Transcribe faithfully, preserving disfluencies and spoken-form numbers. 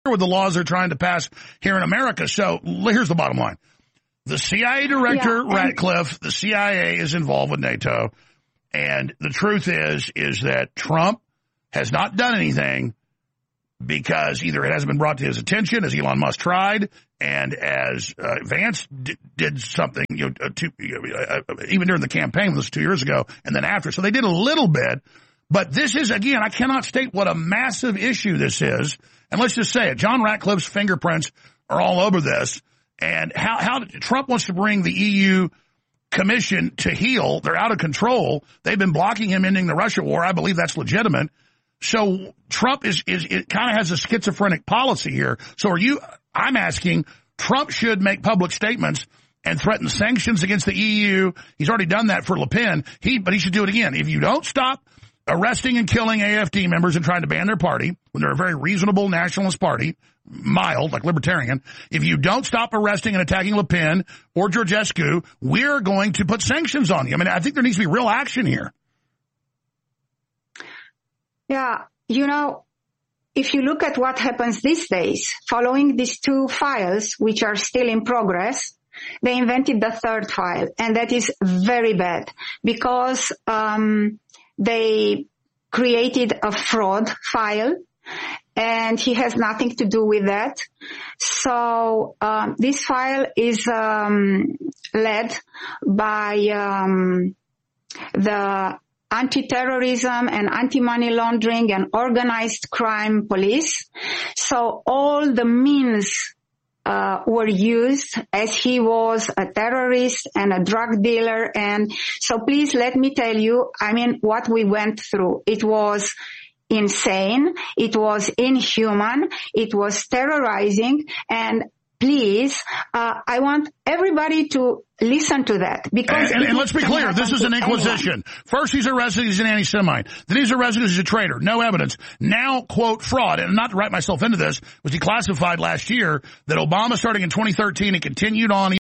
with the laws they're trying to pass here in America. So here's the bottom line. The C I A director, yeah, Ratcliffe, the C I A is involved with NATO. And the truth is, is that Trump has not done anything because either it hasn't been brought to his attention, as Elon Musk tried, and as uh, Vance d- did something, you know, uh, two, uh, even during the campaign, this was two years ago, and then after. So they did a little bit. But this is, again, I cannot state what a massive issue this is. And let's just say it. John Ratcliffe's fingerprints are all over this. And how, how Trump wants to bring the E U Commission to heel. They're out of control. They've been blocking him ending the Russia war. I believe that's legitimate. So Trump is, is it kind of has a schizophrenic policy here. So are you, I'm asking, Trump should make public statements and threaten sanctions against the E U. He's already done that for Le Pen. He, but he should do it again. If you don't stop arresting and killing A F D members and trying to ban their party, when they're a very reasonable nationalist party, mild, like libertarian, if you don't stop arresting and attacking Le Pen or Georgescu, we're going to put sanctions on you. I mean, I think there needs to be real action here. Yeah, you know, if you look at what happens these days, following these two files, which are still in progress, they invented the third file, and that is very bad because um they created a fraud file, and he has nothing to do with that. So um, this file is um, led by um, the anti-terrorism and anti-money laundering and organized crime police. So all the means Uh, were used as he was a terrorist and a drug dealer. And so please let me tell you, I mean, what we went through. It was insane. It was inhuman. It was terrorizing. And please, uh, I want everybody to listen to that. Because and, and, and let's be clear, this is an inquisition. Anyone. First he's arrested, he's an anti-Semite. Then he's arrested, he's a traitor. No evidence. Now, quote, fraud. And not to write myself into this, was declassified last year that Obama, starting in twenty thirteen, and continued on